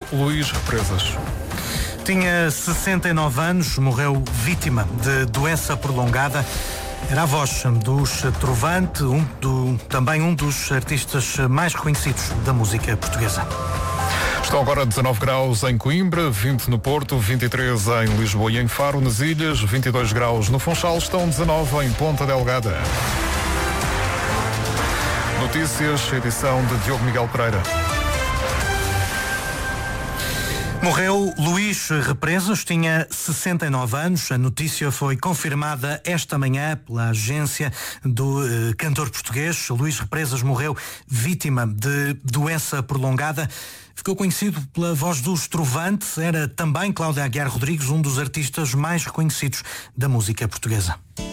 Luís Represas. Tinha 69 anos, morreu vítima de doença prolongada. Era a voz dos Trovante, também um dos artistas mais reconhecidos da música portuguesa. Estão agora 19 graus em Coimbra, 20 no Porto, 23 em Lisboa e em Faro, nas Ilhas, 22 graus no Funchal, estão 19 em Ponta Delgada. Notícias, edição de Diogo Miguel Pereira. Morreu Luís Represas, tinha 69 anos. A notícia foi confirmada esta manhã pela agência do cantor português. Luís Represas morreu vítima de doença prolongada. Ficou conhecido pela voz dos Trovante. Era também Cláudio Aguiar Rodrigues, um dos artistas mais reconhecidos da música portuguesa.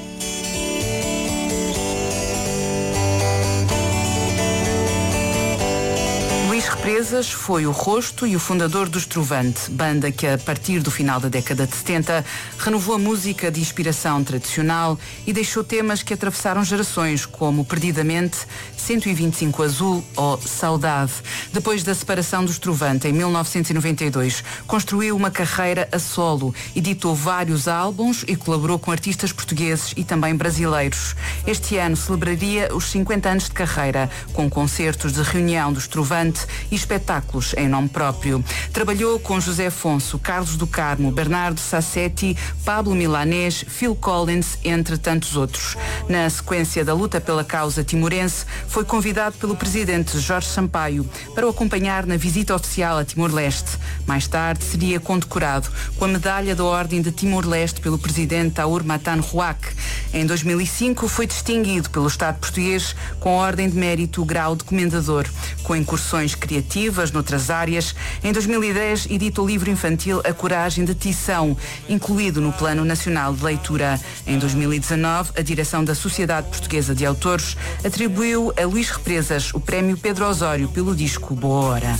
Luís Represas foi o rosto e o fundador dos Trovante, banda que a partir do final da década de 70 renovou a música de inspiração tradicional e deixou temas que atravessaram gerações como Perdidamente, 125 Azul ou Saudade. Depois da separação dos Trovante em 1992, construiu uma carreira a solo, editou vários álbuns e colaborou com artistas portugueses e também brasileiros. Este ano celebraria os 50 anos de carreira, com concertos de reunião dos Trovante e espetáculos em nome próprio. Trabalhou com José Afonso, Carlos do Carmo, Bernardo Sassetti, Pablo Milanés, Phil Collins, entre tantos outros. Na sequência da luta pela causa timorense, foi convidado pelo presidente Jorge Sampaio para o acompanhar na visita oficial a Timor-Leste. Mais tarde seria condecorado com a medalha da Ordem de Timor-Leste pelo presidente Taur Matan Ruac. Em 2005 foi distinguido pelo Estado português com a Ordem de Mérito Grau de Comendador, com incursões criativas noutras áreas. Em 2010 edita o livro infantil A Coragem de Tição, incluído no Plano Nacional de Leitura. Em 2019, a direção da Sociedade Portuguesa de Autores atribuiu a Luís Represas o prémio Pedro Osório pelo disco Boa Hora.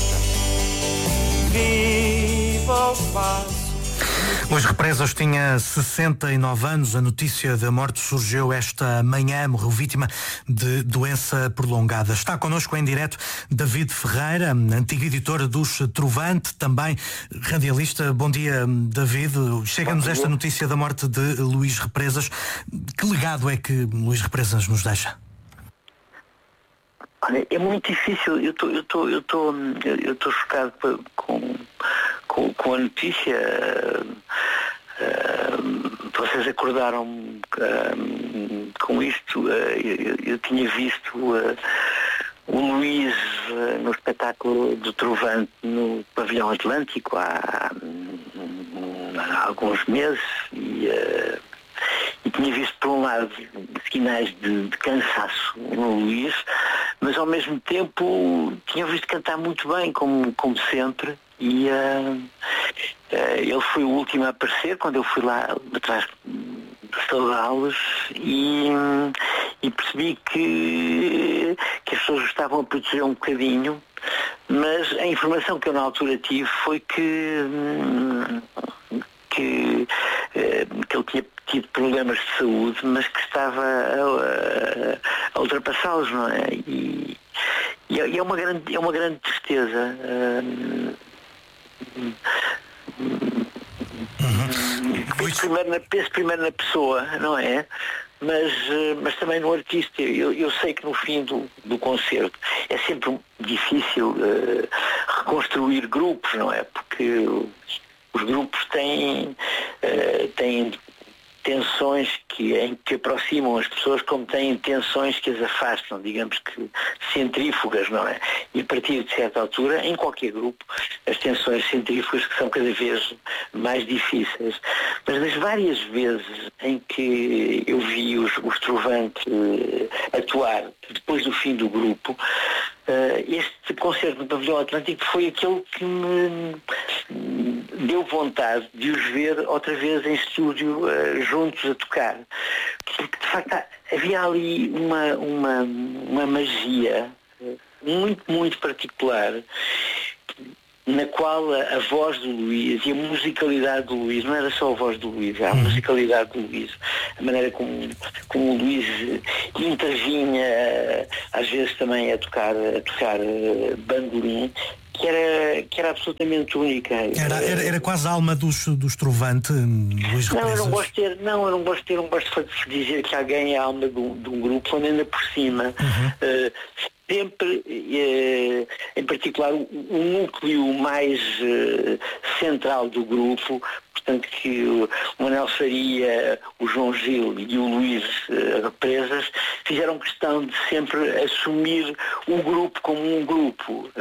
Luís Represas tinha 69 anos. A notícia da morte surgiu esta manhã. Morreu vítima de doença prolongada. Está connosco em direto David Ferreira, antigo editor dos Trovante, também radialista. Bom dia, David. Chega-nos esta notícia da morte de Luís Represas. Que legado é que Luís Represas nos deixa? Olha, é muito difícil. Eu estou chocado com a notícia. Vocês acordaram com isto. Eu tinha visto o Luís no espetáculo do Trovante no Pavilhão Atlântico há alguns meses e tinha visto, por um lado, sinais de cansaço no Luís, mas ao mesmo tempo tinha visto cantar muito bem, como sempre, e ele foi o último a aparecer quando eu fui lá atrás de saudá-los e percebi que as pessoas estavam a proteger um bocadinho, mas a informação que eu na altura tive foi que ele tinha tido problemas de saúde, mas que estava a ultrapassá-los, não é? E é uma grande tristeza. Penso primeiro na pessoa, não é? Mas também no artista. Eu sei que no fim do concerto é sempre difícil reconstruir grupos, não é? Porque os grupos têm tensões em que aproximam as pessoas, como têm tensões que as afastam, digamos que centrífugas, não é? E a partir de certa altura, em qualquer grupo, as tensões centrífugas que são cada vez mais difíceis. Mas das várias vezes em que eu vi os Trovante atuar depois do fim do grupo, este concerto no Pavilhão Atlântico foi aquele que me deu vontade de os ver outra vez em estúdio, juntos a tocar. Porque, de facto, havia ali uma magia muito, muito particular, na qual a voz do Luís e a musicalidade do Luís, não era só a voz do Luís, a musicalidade do Luís, a maneira como o Luís intervinha, às vezes também a tocar bandolim, que era absolutamente única. Era quase a alma dos Trovante, Luís Represas. Eu não gosto de dizer que alguém é a alma de um grupo, quando ainda por cima. Sempre, em particular, o núcleo mais central do grupo, portanto que o Manuel Faria, o João Gil e o Luís Represas fizeram questão de sempre assumir o grupo como um grupo.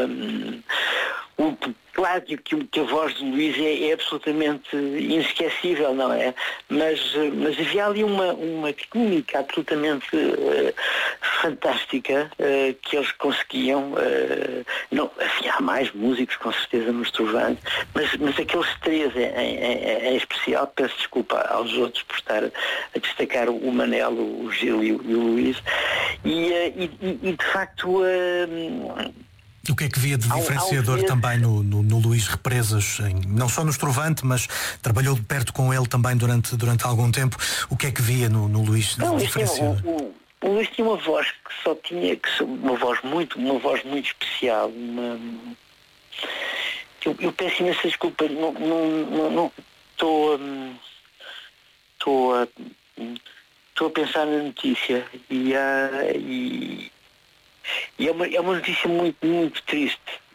Claro que a voz de Luís é absolutamente inesquecível, não é? Mas havia ali uma química absolutamente fantástica que eles conseguiam. Não, havia mais músicos, com certeza, nos Trovante, mas aqueles três em especial, peço desculpa aos outros por estar a destacar o Manel, o Gil e o Luís, e de facto... O que é que via de diferenciador também no Luís Represas, não só nos Trovante, mas trabalhou de perto com ele também durante algum tempo? O que é que via no Luís diferenciador? O Luís tinha uma voz uma voz muito especial. Eu peço imensa desculpa, não estou a pensar na notícia e é uma notícia muito, muito triste.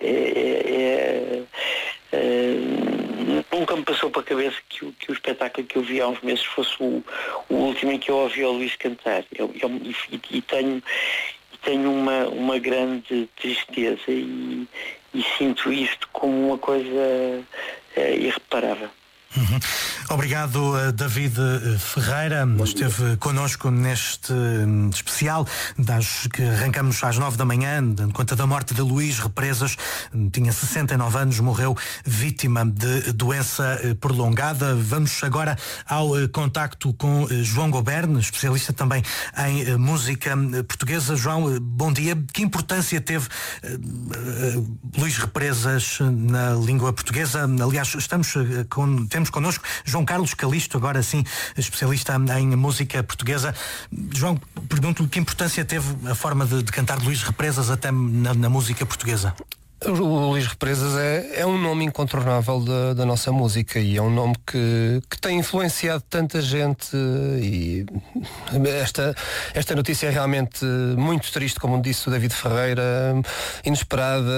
Nunca me passou para a cabeça que o espetáculo que eu vi há uns meses fosse o último em que eu ouvi o Luís cantar. E tenho uma grande tristeza e sinto isto como uma coisa irreparável. Obrigado, David Ferreira. Esteve connosco neste especial que arrancamos às 9 da manhã, dando conta da morte de Luís Represas. Tinha 69 anos, morreu vítima de doença prolongada. Vamos agora ao contacto com João Goberno, especialista também em música portuguesa. João, bom dia. Que importância teve Luís Represas na língua portuguesa? Aliás, temos connosco João Carlos Calisto, agora sim especialista em música portuguesa. João, pergunto-lhe que importância teve a forma de cantar Luís Represas até na música portuguesa? O Luís Represas é um nome incontornável da nossa música e é um nome que tem influenciado tanta gente, e esta notícia é realmente muito triste, como disse o David Ferreira, inesperada,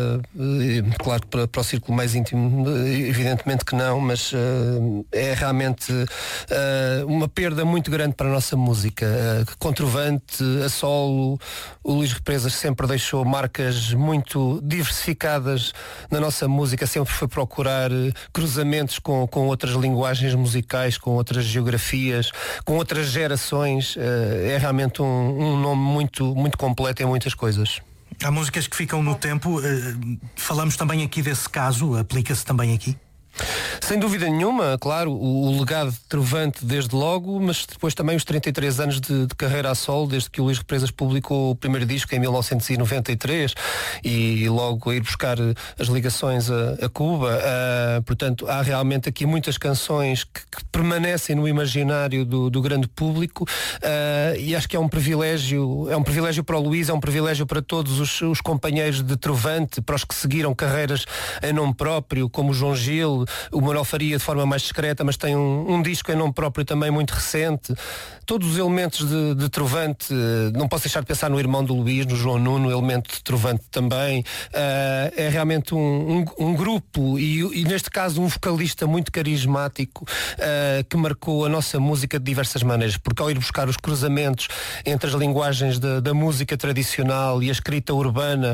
claro que para o círculo mais íntimo evidentemente que não, mas é realmente uma perda muito grande para a nossa música. Com Trovante, a solo, o Luís Represas sempre deixou marcas muito diversificadas na nossa música, sempre foi procurar cruzamentos com outras linguagens musicais, com outras geografias, com outras gerações. É realmente um nome muito, muito completo em muitas coisas. Há músicas que ficam no tempo. Falamos também aqui desse caso, aplica-se também aqui? Sem dúvida nenhuma, claro, o legado de Trovante desde logo, mas depois também os 33 anos de carreira a solo, desde que o Luís Represas publicou o primeiro disco em 1993 e logo a ir buscar as ligações a Cuba. Portanto, há realmente aqui muitas canções que permanecem no imaginário do grande público, e acho que é um privilégio para o Luís, é um privilégio para todos os companheiros de Trovante, para os que seguiram carreiras em nome próprio, como o João Gil, o Manuel Faria de forma mais discreta, mas tem um disco em nome próprio também muito recente. Todos os elementos de Trovante, não posso deixar de pensar no irmão do Luís, no João Nuno, elemento de Trovante também. É realmente um grupo e neste caso um vocalista muito carismático, que marcou a nossa música de diversas maneiras, porque ao ir buscar os cruzamentos entre as linguagens da música tradicional e a escrita urbana,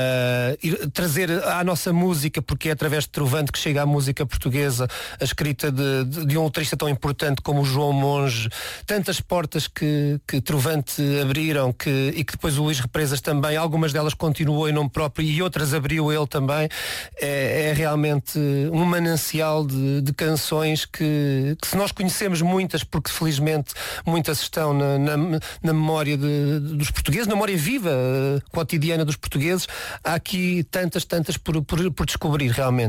trazer à nossa música, porque é através de Trovante que chega à música portuguesa a escrita de um letrista tão importante como o João Monge, tantas portas que Trovante abriram e que depois o Luís Represas também, algumas delas continuou em nome próprio e outras abriu ele também. É realmente um manancial de canções que se nós conhecemos muitas, porque felizmente muitas estão na memória dos portugueses, na memória viva, cotidiana dos portugueses, há aqui tantas por descobrir realmente.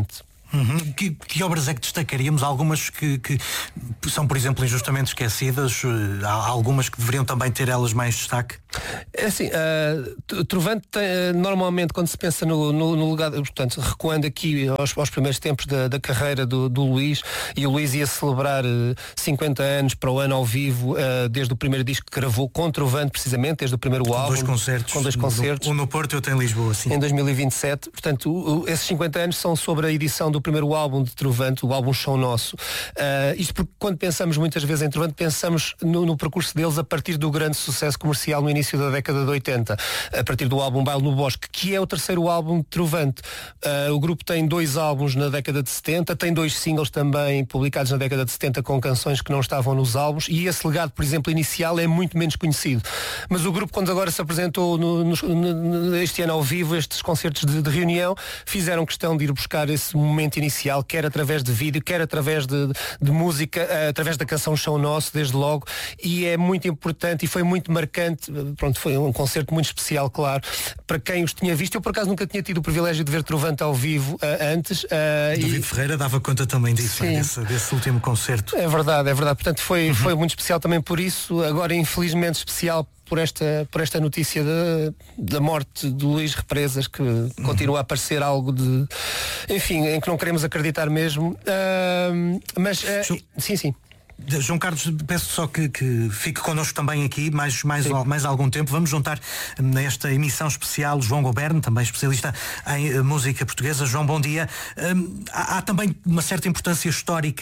Que obras é que destacaríamos? Algumas que são, por exemplo, injustamente esquecidas, há algumas que deveriam também ter elas mais destaque? É assim, Trovante normalmente quando se pensa no lugar, portanto, recuando aqui aos primeiros tempos da carreira do Luís, e o Luís ia celebrar 50 anos para o ano ao vivo, desde o primeiro disco que gravou com Trovante, precisamente, desde o primeiro álbum. Com dois concertos. Um no Porto e outro em Lisboa, sim. Em 2027. Portanto, esses 50 anos são sobre a edição do primeiro álbum de Trovante, o álbum Chão Nosso. Isto porque quando pensamos muitas vezes em Trovante, pensamos no percurso deles a partir do grande sucesso comercial no início da década de 80, a partir do álbum Baile no Bosque, que é o terceiro álbum de Trovante. O grupo tem 2 álbuns na década de 70, tem 2 singles também publicados na década de 70 com canções que não estavam nos álbuns, e esse legado, por exemplo, inicial é muito menos conhecido. Mas o grupo, quando agora se apresentou este ano ao vivo, estes concertos de reunião, fizeram questão de ir buscar esse momento inicial, quer através de vídeo, quer através de música, através da canção Chão Nosso, desde logo, e é muito importante e foi muito marcante. Pronto, foi um concerto muito especial, claro, para quem os tinha visto. Eu, por acaso, nunca tinha tido o privilégio de ver Trovante ao vivo antes. David Ferreira dava conta também disso, desse último concerto. É verdade. Portanto, foi muito especial também por isso. Agora, infelizmente, especial por esta notícia da morte do Luís Represas, que continua a parecer algo enfim, em que não queremos acreditar mesmo. Mas sim. João Carlos, peço só que fique connosco também aqui mais algum tempo. Vamos juntar nesta emissão especial João Goberno, também especialista em música portuguesa. João, bom dia. Há também uma certa importância histórica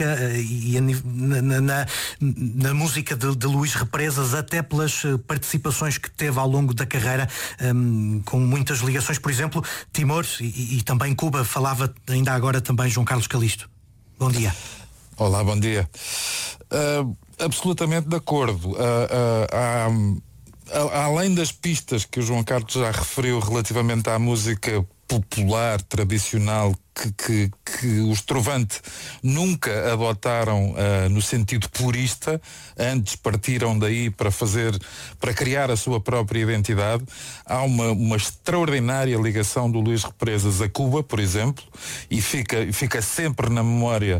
na música de Luís Represas, até pelas participações que teve ao longo da carreira, com muitas ligações, por exemplo, Timor e também Cuba. Falava ainda agora também João Carlos Calisto. Bom dia. Olá, bom dia. Absolutamente de acordo. Além das pistas que o João Carlos já referiu relativamente à música popular, tradicional, que os Trovante nunca adotaram no sentido purista, antes partiram daí para criar a sua própria identidade. Há uma extraordinária ligação do Luís Represas a Cuba, por exemplo, e fica sempre na memória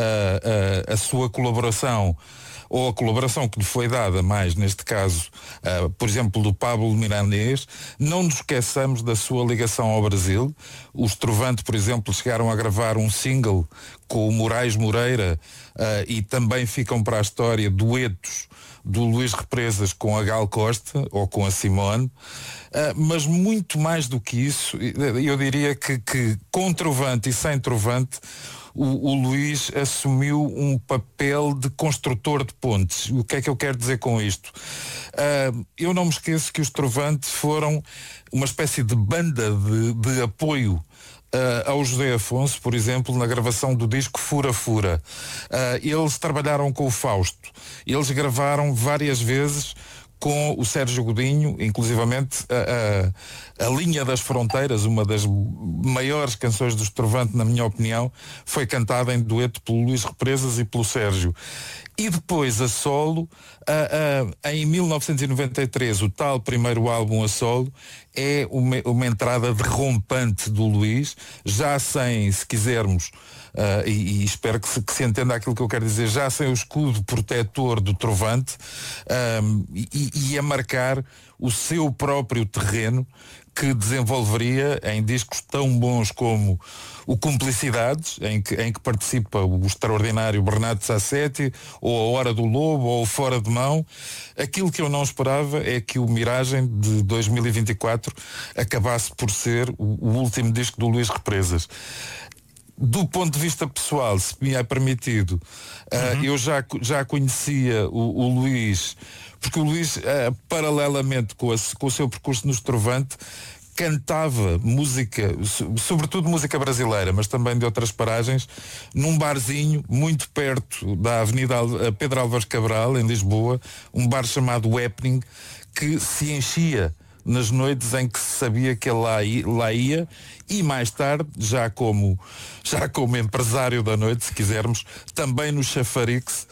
a sua colaboração, ou a colaboração que lhe foi dada, mais neste caso, por exemplo, do Pablo Mirandês. Não nos esqueçamos da sua ligação ao Brasil. Os Trovante, por exemplo, chegaram a gravar um single com o Moraes Moreira, e também ficam para a história duetos do Luís Represas com a Gal Costa ou com a Simone. Mas muito mais do que isso, eu diria que com Trovante e sem Trovante, o Luís assumiu um papel de construtor de pontes. O que é que eu quero dizer com isto? Eu não me esqueço que os Trovante foram uma espécie de banda de apoio ao José Afonso, por exemplo, na gravação do disco Fura Fura. Eles trabalharam com o Fausto. Eles gravaram várias vezes com o Sérgio Godinho, inclusivamente a Linha das Fronteiras, uma das maiores canções dos Trovante, na minha opinião, foi cantada em dueto pelo Luís Represas e pelo Sérgio. E depois a solo, em 1993, o tal primeiro álbum a solo, é uma entrada derrompante do Luís, já sem, se quisermos, e espero que se entenda aquilo que eu quero dizer, já sem o escudo protetor do Trovante, e a marcar o seu próprio terreno, que desenvolveria em discos tão bons como o Cumplicidades, em que participa o extraordinário Bernardo Sassetti, ou A Hora do Lobo, ou Fora de Mão. Aquilo que eu não esperava é que o Miragem de 2024 acabasse por ser o último disco do Luís Represas. Do ponto de vista pessoal, se me é permitido, eu já conhecia o Luís, porque o Luís, paralelamente com o seu percurso no Trovante, cantava música, sobretudo música brasileira, mas também de outras paragens, num barzinho muito perto da Avenida Pedro Álvares Cabral, em Lisboa, um bar chamado Happening, que se enchia nas noites em que se sabia que ele lá ia, e mais tarde, já como empresário da noite, se quisermos, também no Chafarix.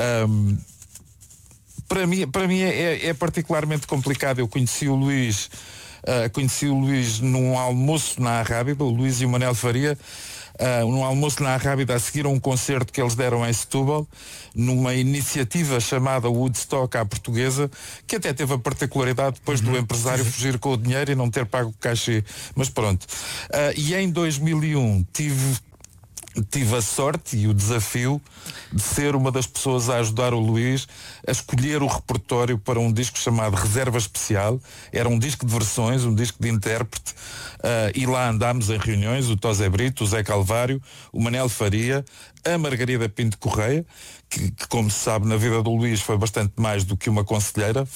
Para mim é particularmente complicado. Eu conheci o Luís num almoço na Arrábida, o Luís e o Manel Faria, num almoço na Arrábida a seguir a um concerto que eles deram em Setúbal, numa iniciativa chamada Woodstock à portuguesa, que até teve a particularidade depois do empresário fugir com o dinheiro e não ter pago o cachê. Mas pronto. E em 2001 tive a sorte e o desafio de ser uma das pessoas a ajudar o Luís a escolher o repertório para um disco chamado Reserva Especial. Era um disco de versões, um disco de intérprete, e lá andámos em reuniões, o Tosé Brito, o Zé Calvário, o Manel Faria, a Margarida Pinto Correia, que como se sabe na vida do Luís foi bastante mais do que uma conselheira,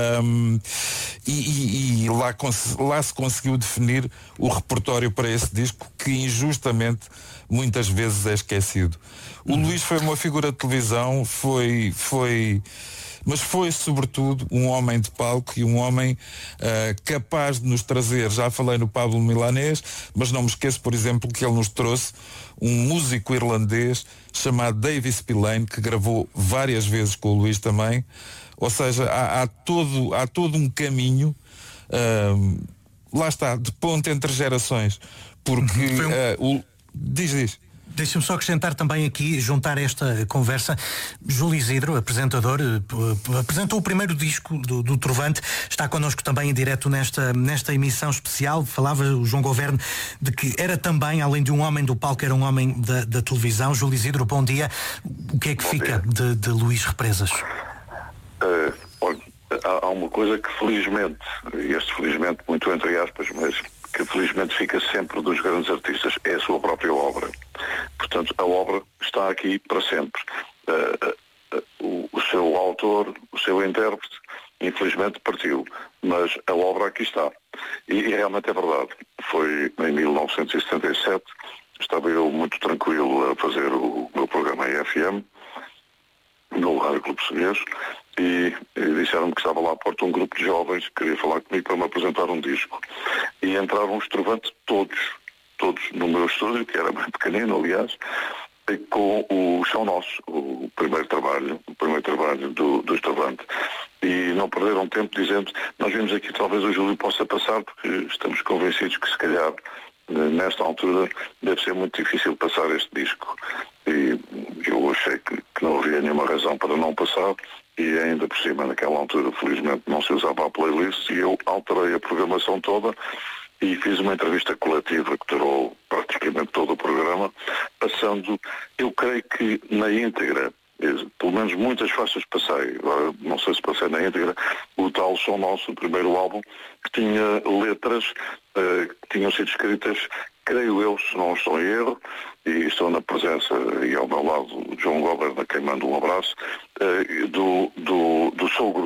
e lá se conseguiu definir o repertório para esse disco, que injustamente muitas vezes é esquecido. O Luís foi uma figura de televisão, mas foi sobretudo um homem de palco e um homem capaz de nos trazer, já falei no Pablo Milanês, mas não me esqueço, por exemplo, que ele nos trouxe um músico irlandês chamado David Spillane, que gravou várias vezes com o Luís também. Ou seja, há todo um caminho, lá está, de ponte entre gerações, porque diz. Deixa-me só acrescentar também aqui, juntar esta conversa. Júlio Isidro, apresentador, apresentou o primeiro disco do Trovante, está connosco também em direto nesta emissão especial. Falava o João Governo de que era também, além de um homem do palco, era um homem da televisão. Júlio Isidro, bom dia. O que é que fica de Luís Represas? Olha, há uma coisa que felizmente, e este felizmente muito entre aspas, mas que felizmente fica sempre dos grandes artistas, é a sua própria obra. Portanto, a obra está aqui para sempre. O seu autor, o seu intérprete, infelizmente partiu, mas a obra aqui está. E realmente é verdade. Foi em 1977, estava eu muito tranquilo a fazer o meu programa em FM, no Rádio Clube Português, e disseram-me que estava lá à porta um grupo de jovens que queria falar comigo para me apresentar um disco. E entraram os Trovantes todos no meu estúdio, que era bem pequenino, aliás, com o Chão Nosso, o primeiro trabalho do Trovante. E não perderam tempo dizendo, nós vimos aqui, talvez o Júlio possa passar, porque estamos convencidos que se calhar nesta altura deve ser muito difícil passar este disco. E eu achei que não havia nenhuma razão para não passar, e ainda por cima naquela altura felizmente não se usava a playlist, e eu alterei a programação toda e fiz uma entrevista coletiva que durou praticamente todo o programa, passando, eu creio que na íntegra, pelo menos muitas faixas passei, agora não sei se passei na íntegra, o tal Som Nosso, o primeiro álbum, que tinha letras que tinham sido escritas, creio eu, se não estou em erro, e estou na presença e ao meu lado o João Goberno, a quem mando um abraço, do sogro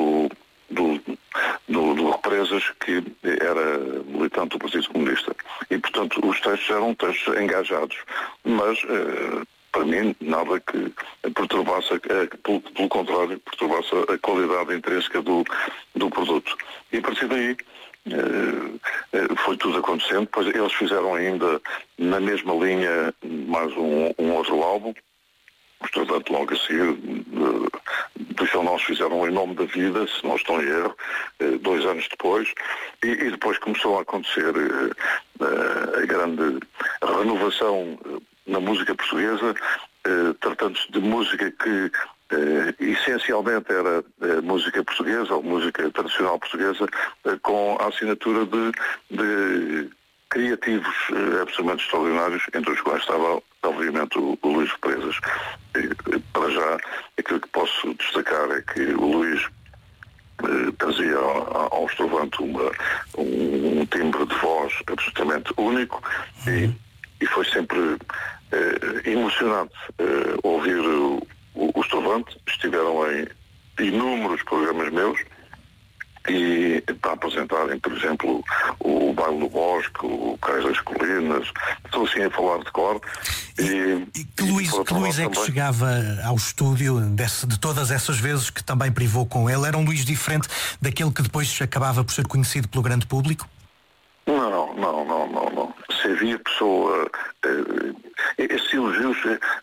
do Represas, que era militante do Partido Comunista. E, portanto, os textos eram textos engajados, mas para mim, nada que perturbasse, pelo contrário, perturbasse a qualidade intrínseca do produto. E a partir daí foi tudo acontecendo. Pois eles fizeram ainda na mesma linha mais um outro álbum, portanto logo a seguir do Chão Nosso fizeram Em Nome da Vida, se não estou em erro, 2 anos depois, e depois começou a acontecer a grande renovação na música portuguesa, tratando-se de música que essencialmente era música portuguesa ou música tradicional portuguesa, com a assinatura de criativos absolutamente extraordinários, entre os quais estava obviamente o Luís Represas. Para já, aquilo que posso destacar é que o Luís trazia ao Trovante um timbre de voz absolutamente único, e foi sempre emocionante ouvir os Trovante. Estiveram em inúmeros programas meus, e para apresentarem, por exemplo, o Baile do Bosque, o Cais das Colinas, estou assim a falar de cor. E que Luís é que chegava ao estúdio de todas essas vezes que também privou com ele? Era um Luís diferente daquele que depois acabava por ser conhecido pelo grande público? Não. Se havia pessoa... esses elogios...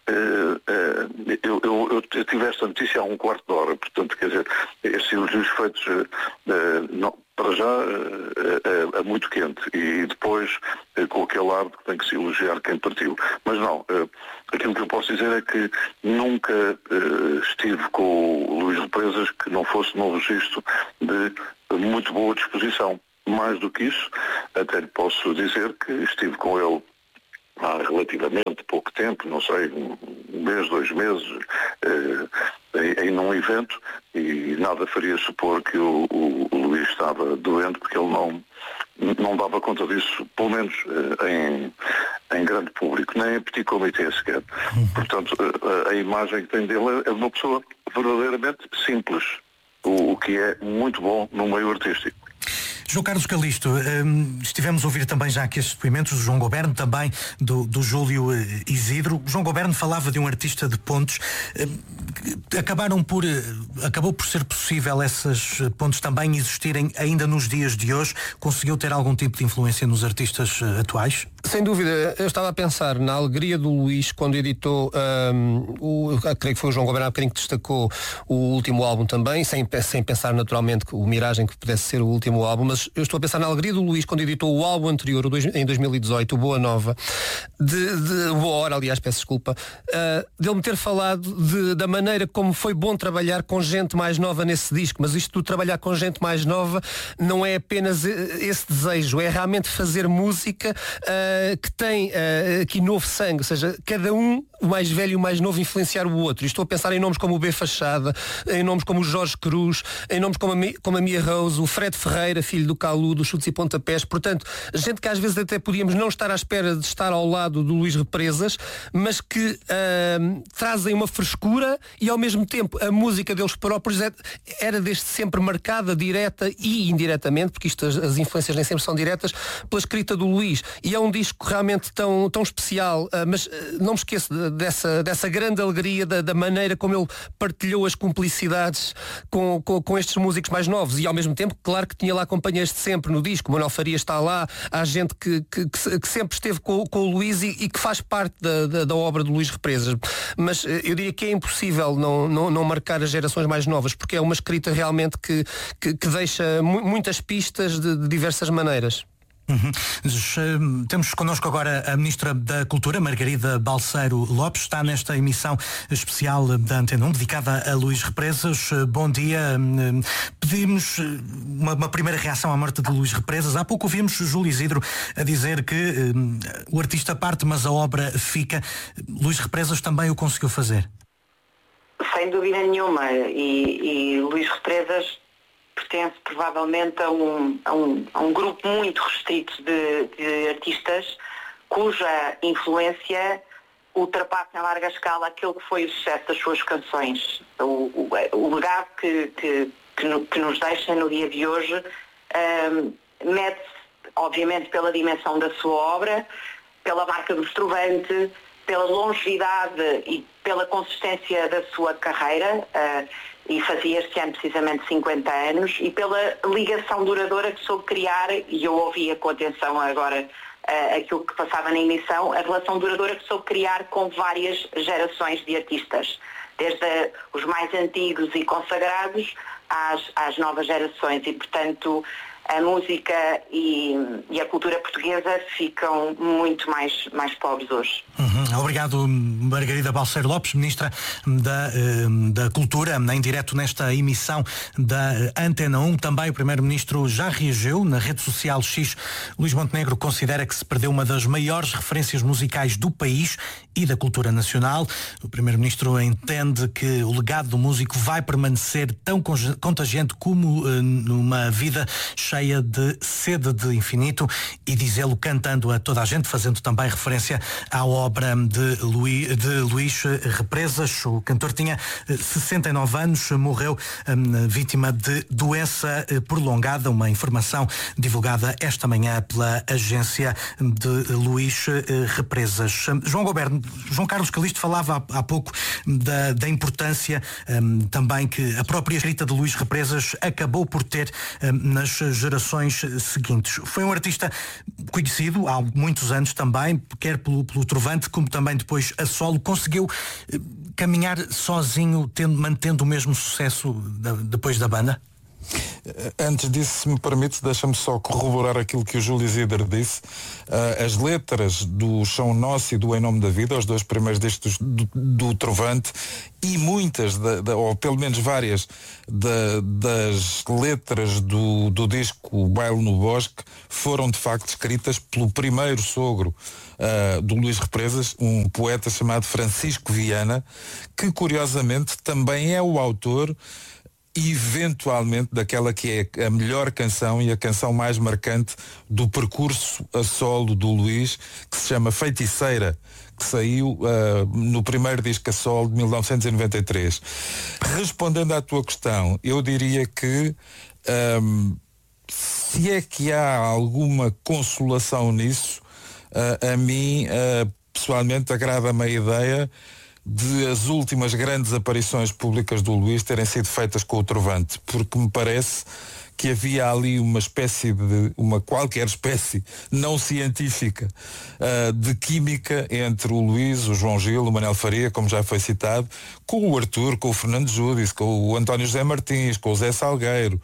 eu tive esta notícia há um quarto de hora, portanto, quer dizer, esses elogios feitos para já é muito quente, e depois com aquele ar de que tem que se elogiar quem partiu. Mas não, aquilo que eu posso dizer é que nunca estive com o Luís Represas que não fosse num registro de muito boa disposição. Mais do que isso, até lhe posso dizer que estive com ele há relativamente pouco tempo, não sei, um mês, 2 meses, em um evento, e nada faria supor que o Luís estava doente, porque ele não dava conta disso, pelo menos em grande público, nem em petit comité sequer. Portanto, a imagem que tem dele é de uma pessoa verdadeiramente simples, o que é muito bom no meio artístico. João Carlos Calisto, estivemos a ouvir também já aqui estes depoimentos do João Goberno, também do Júlio Isidro. João Goberno falava de um artista de pontos. Acabou por ser possível essas pontes também existirem ainda nos dias de hoje? Conseguiu ter algum tipo de influência nos artistas atuais? Sem dúvida, eu estava a pensar na alegria do Luís quando editou, creio que foi o João Goberno há bocadinho que destacou o último álbum também, sem pensar naturalmente que o Miragem que pudesse ser o último álbum, mas eu estou a pensar na alegria do Luís quando editou o álbum anterior, em 2018, o Boa Nova, Boa Hora, aliás, peço desculpa, dele me ter falado da maneira como foi bom trabalhar com gente mais nova nesse disco, mas isto de trabalhar com gente mais nova não é apenas esse desejo, é realmente fazer música que tem aqui novo sangue, ou seja, cada um, o mais velho e o mais novo, influenciar o outro. E estou a pensar em nomes como o B. Fachada, em nomes como o Jorge Cruz, em nomes como a Mia Rose, o Fred Ferreira, filho do Calu, dos Chutes e Pontapés. Portanto, gente que às vezes até podíamos não estar à espera de estar ao lado do Luís Represas, mas que trazem uma frescura e ao mesmo tempo a música deles próprios era desde sempre marcada, direta e indiretamente, porque as influências nem sempre são diretas, pela escrita do Luís. E é um disco realmente tão especial, mas não me esqueço dessa grande alegria da maneira como ele partilhou as cumplicidades com estes músicos mais novos, e ao mesmo tempo, claro que tinha lá companheiros de sempre no disco. O Manuel Farias está lá, há gente que sempre esteve com o Luís e que faz parte da obra do Luís Represas, mas eu diria que é impossível não marcar as gerações mais novas, porque é uma escrita realmente que deixa muitas pistas de diversas maneiras. Temos connosco agora a Ministra da Cultura, Margarida Balseiro Lopes, está nesta emissão especial da Antena 1, dedicada a Luís Represas. Bom dia. Pedimos uma primeira reação à morte de Luís Represas. Há pouco ouvimos Júlio Isidro a dizer que o artista parte, mas a obra fica. Luís Represas também o conseguiu fazer? Sem dúvida nenhuma. E Luís Represas pertence provavelmente a um grupo muito restrito de artistas cuja influência ultrapassa em larga escala aquilo que foi o sucesso das suas canções. O legado que nos deixa no dia de hoje mede-se, obviamente, pela dimensão da sua obra, pela marca do Estrovante, pela longevidade e pela consistência da sua carreira, e fazia este ano precisamente 50 anos, e pela ligação duradoura que soube criar, e eu ouvia com atenção agora aquilo que passava na emissão, a relação duradoura que soube criar com várias gerações de artistas, desde os mais antigos e consagrados às novas gerações, e portanto a música e a cultura portuguesa ficam muito mais pobres hoje. Obrigado, Margarida Balseiro Lopes, Ministra da Cultura, em direto nesta emissão da Antena 1. Também o Primeiro-Ministro já reagiu na rede social X. Luís Montenegro considera que se perdeu uma das maiores referências musicais do país e da cultura nacional. O Primeiro-Ministro entende que o legado do músico vai permanecer tão contagiante como numa vida cheia de sede de infinito, e dizê-lo cantando a toda a gente, fazendo também referência à obra de Luís Represas. O cantor tinha 69 anos, morreu vítima de doença prolongada, uma informação divulgada esta manhã pela agência de Luís Represas. João Carlos Calisto falava há pouco da importância também que a própria escrita de Luís Represas acabou por ter nas gerações seguintes. Foi um artista conhecido há muitos anos também, quer pelo Trovante, como também depois a solo. Conseguiu caminhar sozinho, mantendo o mesmo sucesso depois da banda? Antes disso, se me permite, deixa-me só corroborar aquilo que o Júlio Isidro disse. As letras do Chão Nosso e do Em Nome da Vida, os dois primeiros discos do Trovante, e muitas, ou pelo menos várias, das letras do disco Baile no Bosque foram de facto escritas pelo primeiro sogro do Luís Represas, um poeta chamado Francisco Viana, que curiosamente também é o autor eventualmente daquela que é a melhor canção e a canção mais marcante do percurso a solo do Luís, que se chama Feiticeira, que saiu no primeiro disco a solo de 1993. Respondendo à tua questão, eu diria que se é que há alguma consolação nisso, a mim pessoalmente agrada-me a ideia de as últimas grandes aparições públicas do Luís terem sido feitas com o Trovante, porque me parece que havia ali qualquer espécie não científica de química entre o Luís, o João Gil, o Manel Faria, como já foi citado, com o Arthur, com o Fernando Júdice, com o António José Martins, com o Zé Salgueiro.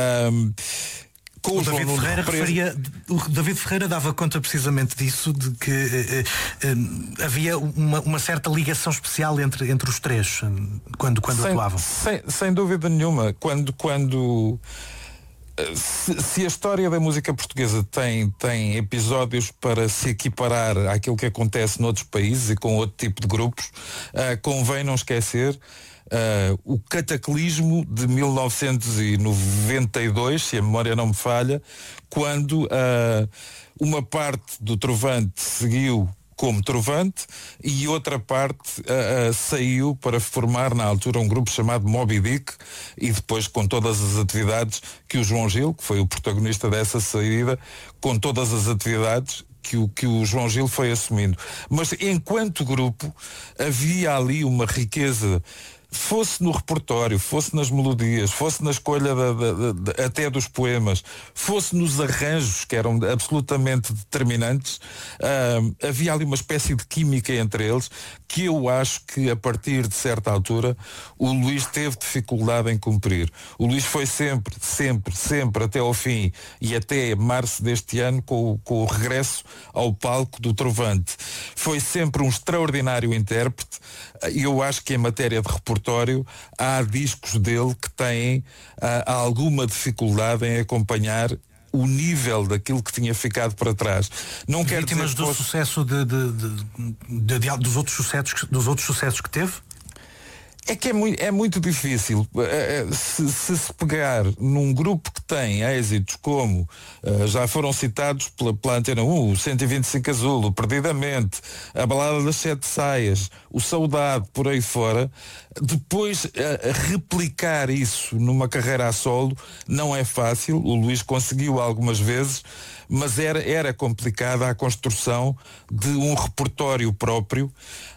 O David Ferreira dava conta precisamente disso, de que havia uma certa ligação especial entre os três quando atuavam. Sem dúvida nenhuma. Se a história da música portuguesa tem episódios para se equiparar àquilo que acontece noutros países e com outro tipo de grupos, convém não esquecer o cataclismo de 1992, se a memória não me falha, quando uma parte do Trovante seguiu como Trovante e outra parte saiu para formar na altura um grupo chamado Moby Dick, e depois com todas as atividades que o João Gil, que foi o protagonista dessa saída, com todas as atividades que o João Gil foi assumindo. Mas enquanto grupo havia ali uma riqueza, fosse no repertório, fosse nas melodias, fosse na escolha até dos poemas, fosse nos arranjos, que eram absolutamente determinantes. Havia ali uma espécie de química entre eles, que eu acho que a partir de certa altura o Luís teve dificuldade em cumprir. O Luís foi sempre até ao fim e até março deste ano com o regresso ao palco do Trovante. Foi sempre um extraordinário intérprete. Eu acho que em matéria de repertório há discos dele que têm alguma dificuldade em acompanhar o nível daquilo que tinha ficado para trás. Não quero dizer vítimas do sucesso dos outros sucessos que teve? É que é muito difícil. Se pegar num grupo que tem êxitos como já foram citados pela Antena 1, o 125 Azul, o Perdidamente, a Balada das Sete Saias, o Saudade, por aí fora, depois replicar isso numa carreira a solo não é fácil. O Luís conseguiu algumas vezes, mas era complicada a construção de um repertório próprio.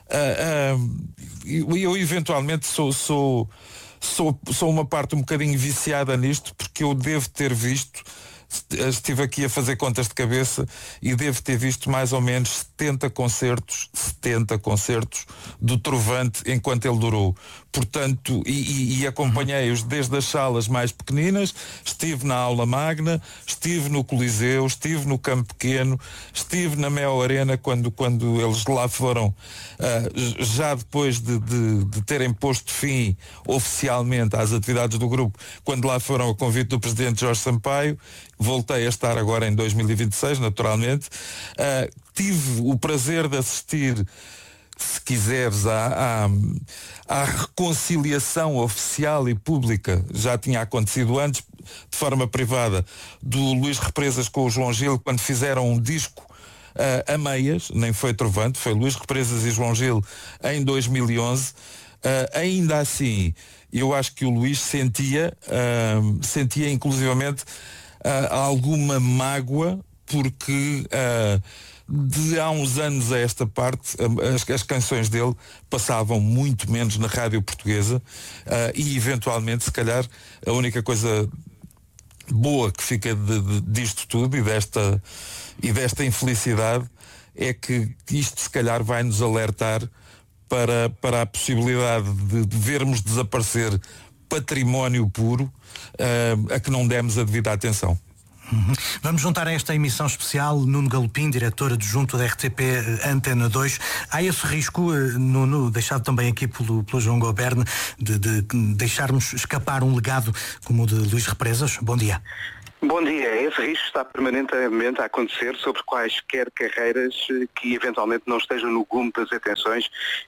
Eu eventualmente sou uma parte um bocadinho viciada nisto, porque eu devo ter visto, estive aqui a fazer contas de cabeça e devo ter visto mais ou menos 70 concertos do Trovante enquanto ele durou. Portanto, e acompanhei-os desde as salas mais pequeninas, estive na Aula Magna, estive no Coliseu, estive no Campo Pequeno, estive na Mel Arena quando eles lá foram, já depois de terem posto fim oficialmente às atividades do grupo, quando lá foram a convite do Presidente Jorge Sampaio. Voltei a estar agora em 2026, naturalmente. Tive o prazer de assistir, se quiseres, à reconciliação oficial e pública, já tinha acontecido antes, de forma privada, do Luís Represas com o João Gil, quando fizeram um disco a meias, nem foi Trovante, foi Luís Represas e João Gil em 2011. Ainda assim, eu acho que o Luís sentia inclusivamente alguma mágoa, porque de há uns anos a esta parte as canções dele passavam muito menos na rádio portuguesa, e eventualmente, se calhar, a única coisa boa que fica disto tudo e desta infelicidade é que isto se calhar vai nos alertar para a possibilidade de vermos desaparecer património puro a que não demos a devida atenção. Vamos juntar a esta emissão especial Nuno Galopim, diretor adjunto da RTP Antena 2. Há esse risco, Nuno, deixado também aqui pelo João Goberne, de deixarmos escapar um legado como o de Luís Represas? Bom dia. Bom dia. Esse risco está permanentemente a acontecer sobre quaisquer carreiras que eventualmente não estejam no gume das atenções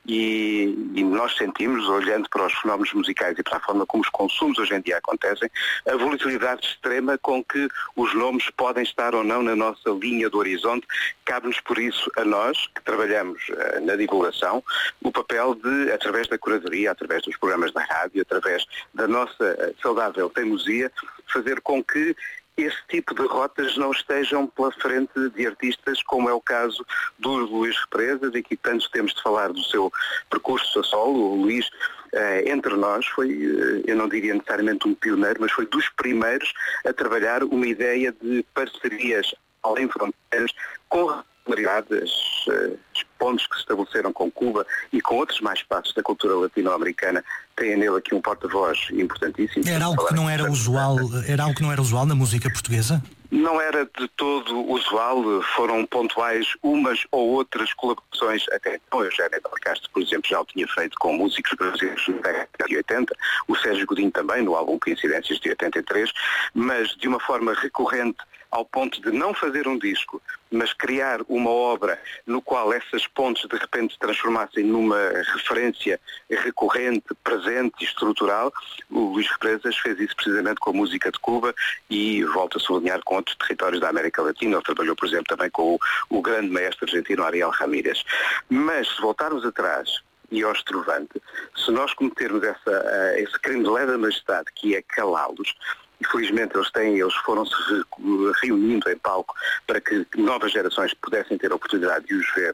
e nós sentimos, olhando para os fenómenos musicais e para a forma como os consumos hoje em dia acontecem, a volatilidade extrema com que os nomes podem estar ou não na nossa linha do horizonte. Cabe-nos por isso a nós, que trabalhamos na divulgação, o papel de, através da curadoria, através dos programas da rádio, através da nossa saudável teimosia, fazer com que esse tipo de rotas não estejam pela frente de artistas, como é o caso do Luís Represas, e que tanto temos de falar do seu percurso a solo. O Luís, entre nós, foi, eu não diria necessariamente um pioneiro, mas foi dos primeiros a trabalhar uma ideia de parcerias além fronteiras, com regularidade, os pontos que se estabeleceram com Cuba e com outros mais espaços da cultura latino-americana têm nele aqui um porta-voz importantíssimo. Era algo que não era usual na música portuguesa? Não era de todo usual, foram pontuais umas ou outras colaborações até então. O Eugénio Del Castro, por exemplo, já o tinha feito com músicos brasileiros na década de 80, o Sérgio Godinho também, no álbum Coincidências de 83, mas de uma forma recorrente, ao ponto de não fazer um disco, mas criar uma obra no qual essas pontes de repente se transformassem numa referência recorrente, presente e estrutural. O Luís Represas fez isso precisamente com a música de Cuba e volto a sublinhar com outros territórios da América Latina. Ele trabalhou, por exemplo, também com o grande maestro argentino Ariel Ramírez. Mas se voltarmos atrás e ao Estrovante, se nós cometermos esse crime de lesa majestade que é calá-los, infelizmente eles foram-se reunindo em palco para que novas gerações pudessem ter a oportunidade de os ver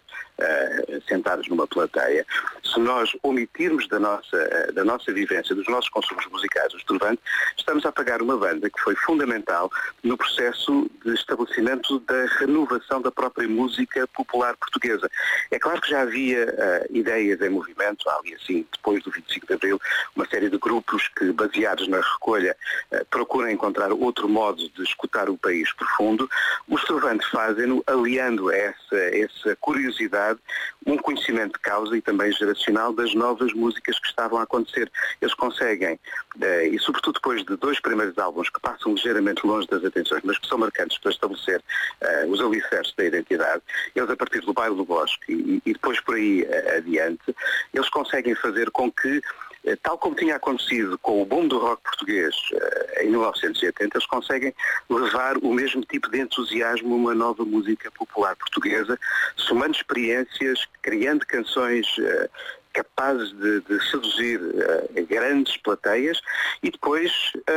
sentados numa plateia. Se nós omitirmos da nossa vivência, dos nossos consumos musicais, o Estrovante, estamos a apagar uma banda que foi fundamental no processo de estabelecimento da renovação da própria música popular portuguesa. É claro que já havia ideias em movimento, ali assim, depois do 25 de Abril, uma série de grupos que, baseados na recolha, procuram encontrar outro modo de escutar o país profundo. O Estrovante fazem-no aliando a essa curiosidade um conhecimento de causa e também geracional das novas músicas que estavam a acontecer. Eles conseguem, e sobretudo depois de 2 primeiros álbuns que passam ligeiramente longe das atenções, mas que são marcantes para estabelecer os alicerces da identidade, eles a partir do Baile do Bosque e depois por aí adiante, eles conseguem fazer com que, tal como tinha acontecido com o boom do rock português em 1980, eles conseguem levar o mesmo tipo de entusiasmo a uma nova música popular portuguesa, somando experiências, criando canções capazes de seduzir grandes plateias e depois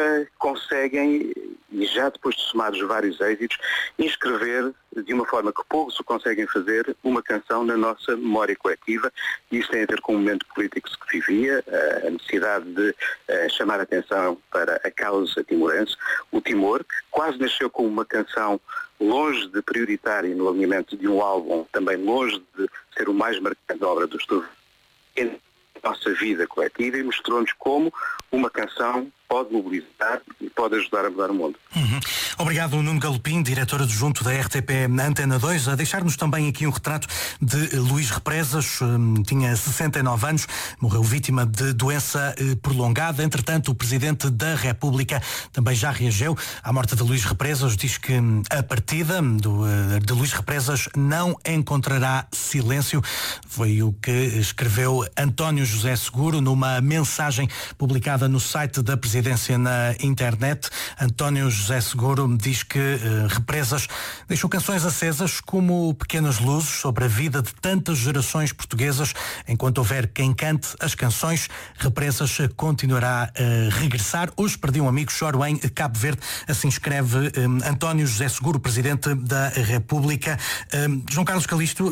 conseguem, e já depois de somar os vários êxitos, inscrever de uma forma que poucos o conseguem fazer, uma canção na nossa memória coletiva. E isso tem a ver com o momento político que se vivia, a necessidade de chamar a atenção para a causa timorense, o Timor, que quase nasceu como uma canção longe de prioritária no alinhamento de um álbum, também longe de ser o mais marcante da obra do Estrovante em nossa vida coletiva, e mostrou-nos como uma canção pode mobilizar e pode ajudar a mudar o mundo. Obrigado, Nuno Galopim, diretor adjunto da RTP Antena 2, a deixar-nos também aqui um retrato de Luís Represas. Tinha 69 anos, morreu vítima de doença prolongada. Entretanto, o Presidente da República também já reagiu à morte de Luís Represas. Diz que a partida de Luís Represas não encontrará silêncio. Foi o que escreveu António José Seguro numa mensagem publicada no site da Presidência na internet. António José Seguro diz que Represas deixou canções acesas como pequenas luzes sobre a vida de tantas gerações portuguesas. Enquanto houver quem cante as canções, Represas continuará a regressar. Hoje perdi um amigo, choro em Cabo Verde. Assim escreve António José Seguro, Presidente da República. João Carlos Calisto,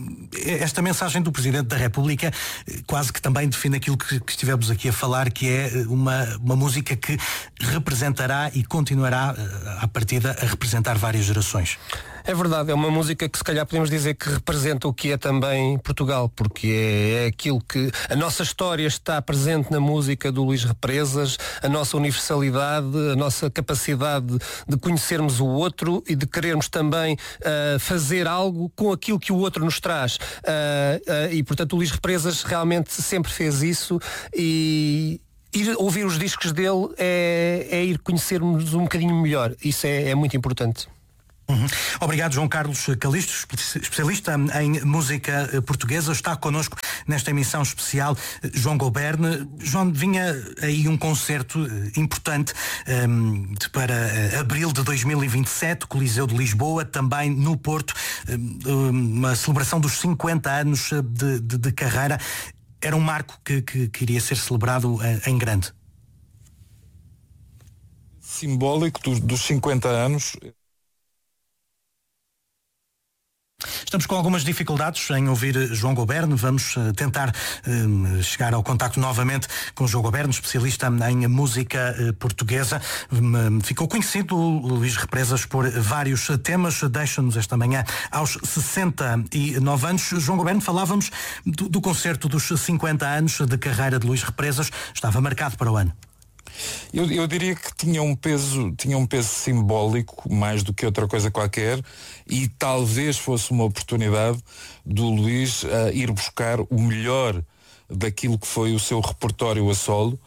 esta mensagem do Presidente da República quase que também define aquilo que estivemos aqui a falar, que é uma música que representará e continuará à partida a representar várias gerações. É verdade, é uma música que se calhar podemos dizer que representa o que é também Portugal, porque é aquilo que... A nossa história está presente na música do Luís Represas, a nossa universalidade, a nossa capacidade de conhecermos o outro e de querermos também fazer algo com aquilo que o outro nos traz. E portanto o Luís Represas realmente sempre fez isso e... Ir ouvir os discos dele é ir conhecermos um bocadinho melhor. Isso é muito importante. Obrigado, João Carlos Calisto, especialista em música portuguesa. Está connosco nesta emissão especial João Goberne. João, vinha aí um concerto importante para abril de 2027, Coliseu de Lisboa, também no Porto, uma celebração dos 50 anos de carreira. Era um marco que iria ser celebrado em grande. Simbólico dos 50 anos. Estamos com algumas dificuldades em ouvir João Goberne. Vamos tentar chegar ao contacto novamente com João Goberne, especialista em música portuguesa. Ficou conhecido o Luís Represas por vários temas. Deixa-nos esta manhã aos 69 anos. João Goberne, falávamos do concerto dos 50 anos de carreira de Luís Represas. Estava marcado para o ano. Eu diria que tinha um peso simbólico mais do que outra coisa qualquer, e talvez fosse uma oportunidade do Luís ir buscar o melhor daquilo que foi o seu repertório a solo.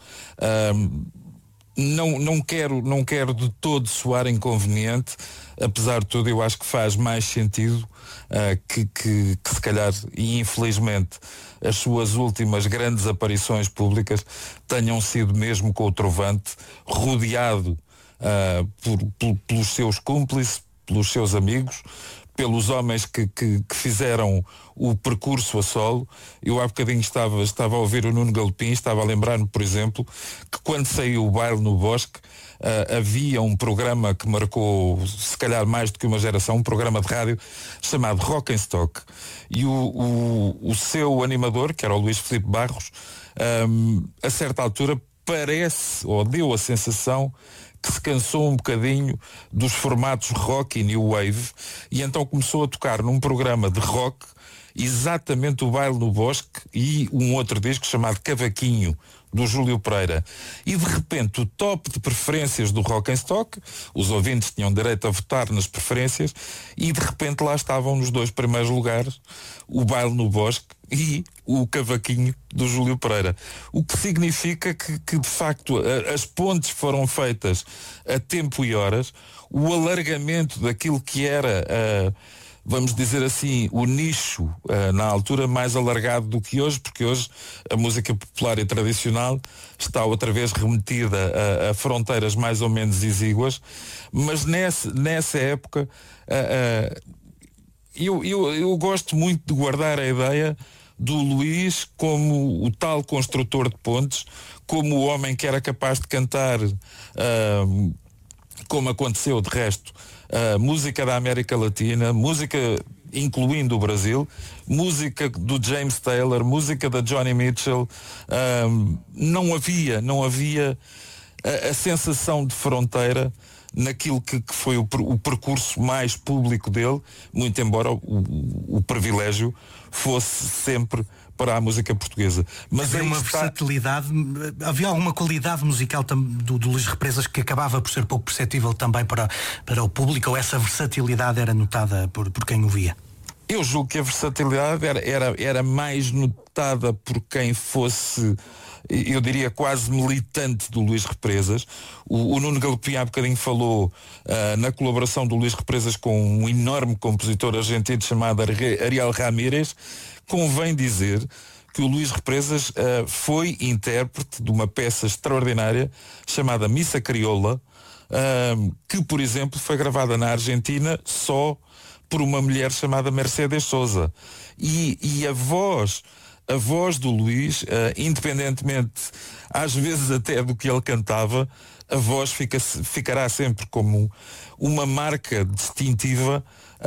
Não quero de todo soar inconveniente, apesar de tudo eu acho que faz mais sentido que se calhar, e infelizmente, as suas últimas grandes aparições públicas tenham sido mesmo com o Trovante, rodeado pelos seus cúmplices, pelos seus amigos, pelos homens que fizeram o percurso a solo. Eu há bocadinho estava a ouvir o Nuno Galopim, estava a lembrar-me, por exemplo, que quando saiu o Baile no Bosque, havia um programa que marcou, se calhar mais do que uma geração, um programa de rádio chamado Rock and Stock. E o seu animador, que era o Luís Filipe Barros, a certa altura parece, ou deu a sensação, que se cansou um bocadinho dos formatos rock e new wave, e então começou a tocar num programa de rock exatamente o Baile no Bosque e um outro disco chamado Cavaquinho, do Júlio Pereira. E de repente o top de preferências do Rock and Stock, os ouvintes tinham direito a votar nas preferências, e de repente lá estavam nos dois primeiros lugares o Baile no Bosque e o Cavaquinho do Júlio Pereira. O que significa que de facto as pontes foram feitas a tempo e horas, o alargamento daquilo que era vamos dizer assim, o nicho na altura mais alargado do que hoje, porque hoje a música popular e tradicional está outra vez remetida a fronteiras mais ou menos exíguas, mas nessa época eu gosto muito de guardar a ideia do Luís como o tal construtor de pontes, como o homem que era capaz de cantar, como aconteceu de resto, música da América Latina, música incluindo o Brasil, música do James Taylor, música da Johnny Mitchell. Não havia a sensação de fronteira naquilo que foi o percurso mais público dele, muito embora o privilégio fosse sempre para a música portuguesa. Mas havia uma versatilidade, havia alguma qualidade musical do Luís Represas que acabava por ser pouco perceptível também para o público, ou essa versatilidade era notada por quem o via? Eu julgo que a versatilidade era mais notada por quem fosse, eu diria, quase militante do Luís Represas. O Nuno Galopim há bocadinho falou na colaboração do Luís Represas com um enorme compositor argentino chamado Ariel Ramírez. Convém dizer que o Luís Represas foi intérprete de uma peça extraordinária chamada Missa Crioula, que, por exemplo, foi gravada na Argentina só por uma mulher chamada Mercedes Sosa. E a voz do Luís, independentemente às vezes até do que ele cantava, a voz ficará sempre como uma marca distintiva,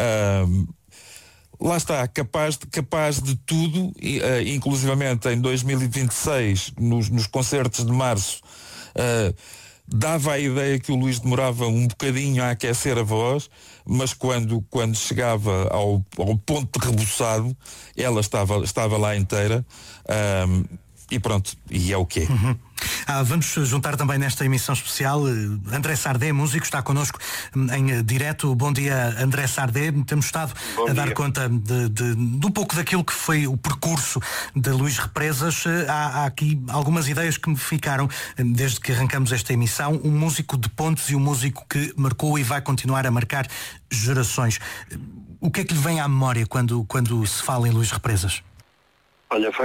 lá está, capaz de tudo, inclusivamente em 2026, nos concertos de março, dava a ideia que o Luís demorava um bocadinho a aquecer a voz, mas quando chegava ao ponto de reboçado, ela estava lá inteira. E pronto, e é o quê? Vamos juntar também nesta emissão especial André Sardé, músico, está connosco em direto. Bom dia, André Sardé. Temos estado a dar conta de um pouco daquilo que foi o percurso de Luís Represas. Há aqui algumas ideias que me ficaram desde que arrancamos esta emissão. Um músico de pontos e um músico que marcou e vai continuar a marcar gerações. O que é que lhe vem à memória quando se fala em Luís Represas? Olha,